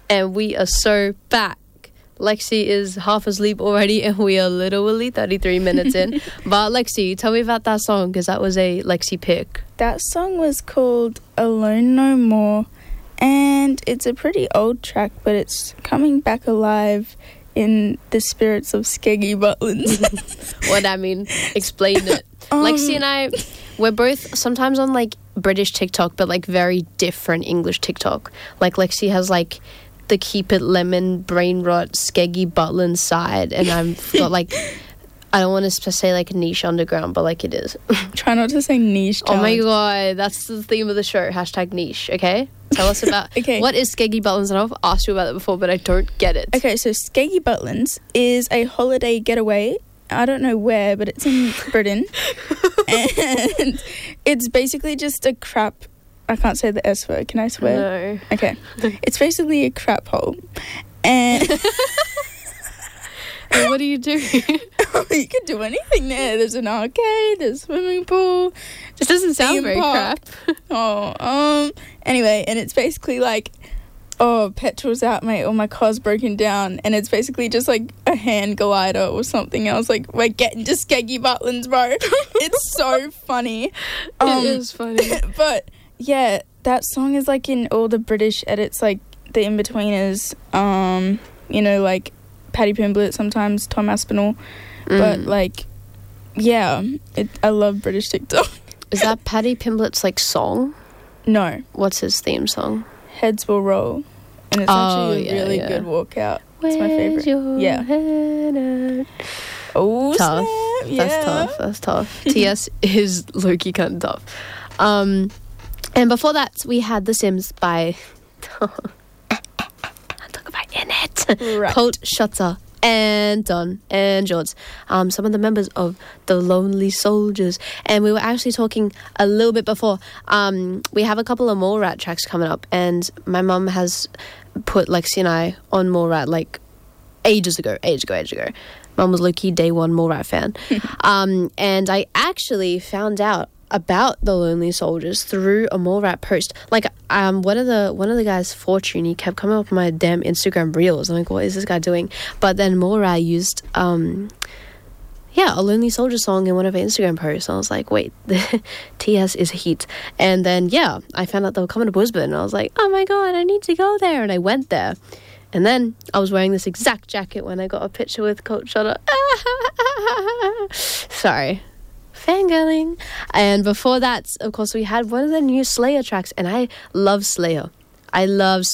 and we are so back. Lexi is half asleep already, and we are literally 33 minutes in. But Lexi, tell me about that song, because that was a Lexi pick. That song was called Alone No More, and it's a pretty old track, but it's coming back alive in the spirits of Skeggy Butlins. What that mean? Explain it. Lexi and I, we're both sometimes on like British TikTok, but like very different English TikTok. Like Lexi has like the Keep It Lemon, Brain Rot, Skeggy Butlin side, and I've got like, I don't want to say like niche underground, but like it is. Try not to say niche. Oh my god, that's the theme of the show. # niche. Okay, tell us about what is Skeggy Butlins. And I've asked you about it before, but I don't get it. Okay, so Skeggy Butlins is a holiday getaway. I don't know where, but it's in Britain, and it's basically just a crap. I can't say the S word. Can I swear? No. Okay. It's basically a crap hole. And and what do you do? You can do anything there. There's an arcade, there's a swimming pool. This doesn't sound very park. crap. Anyway, and it's basically like, petrol's out, mate, or my car's broken down, and it's basically just like a hand glider or something else. Like, we're getting to Skeggy Butlins, bro. It's so funny. It is funny. But yeah, that song is like in all the British edits, like the in-betweeners, like Paddy Pimblett, sometimes Tom Aspinall. But like, yeah, I love British TikTok. Is that Paddy Pimblett's like song? No. What's his theme song? Heads Will Roll. And it's actually a really good walkout. It's my favourite. Yeah. Oh, tough. snap. Yeah. That's tough. TS is low-key kind of tough. And before that, we had The Sims by talk about in it. Right. Colt, Shutter, and Don and George. Some of the members of the Lonely Soldiers. And we were actually talking a little bit before. We have a couple of Mallrat tracks coming up, and my mum has put Lexi and I on Mallrat like ages ago. Mum was low-key day one Mallrat fan. And I actually found out about the Lonely Soldiers through a Mallrat post. Like, one of the guys, Fortune, he kept coming up on my damn Instagram reels. I'm like, what is this guy doing? But then Mallrat used a Lonely Soldier song in one of her Instagram posts. And I was like, wait, the TS is heat. And then I found out they were coming to Brisbane, and I was like, oh my god, I need to go there. And I went there, and then I was wearing this exact jacket when I got a picture with Coach Shutter. Sorry, fangirling. And before that, of course, we had one of the new Slayer tracks, and I love Slayer.